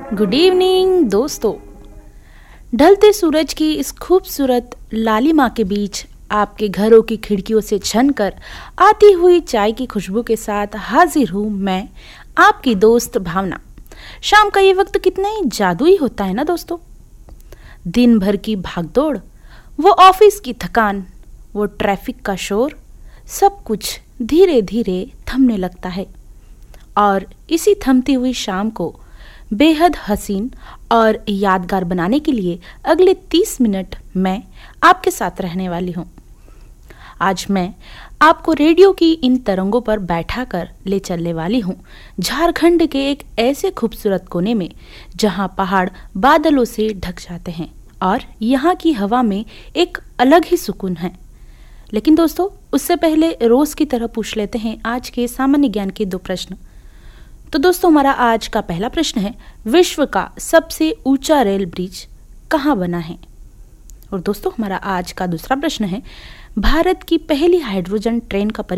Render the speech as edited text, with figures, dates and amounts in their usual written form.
Good evening दोस्तों। ढलते सूरज की इस खूबसूरत लालिमा के बीच आपके घरों की खिड़कियों से छनकर आती हुई चाय की खुशबू के साथ हाजिर हूँ मैं, आपकी दोस्त भावना। शाम का ये वक्त कितना ही जादुई होता है ना दोस्तों। दिन भर की भागदौड़, वो ऑफिस की थकान, वो ट्रैफिक का शोर, सब कुछ धीरे धीरे थमने लगता है और इसी थमती हुई शाम को बेहद हसीन और यादगार बनाने के लिए अगले 30 मिनट मैं आपके साथ रहने वाली हूँ। आज मैं आपको रेडियो की इन तरंगों पर बैठाकर ले चलने वाली हूँ झारखंड के एक ऐसे खूबसूरत कोने में जहाँ पहाड़ बादलों से ढक जाते हैं और यहाँ की हवा में एक अलग ही सुकून है। लेकिन दोस्तों, उससे पहले रोज की तरह पूछ लेते हैं आज के सामान्य ज्ञान के 2 प्रश्न। तो दोस्तों, हमारा आज का पहला प्रश्न है, विश्व का सबसे ऊंचा रेल ब्रिज कहाँ बना है? और दोस्तों, हमारा आज का दूसरा प्रश्न है, भारत की पहली हाइड्रोजन ट्रेन का